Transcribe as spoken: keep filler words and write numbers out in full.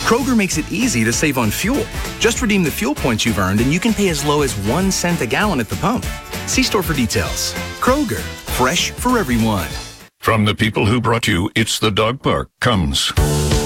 Kroger makes it easy to save on fuel. Just redeem the fuel points you've earned and you can pay as low as one cent a gallon at the pump. See store for details. Kroger, fresh for everyone. From the people who brought you It's the Dog Park comes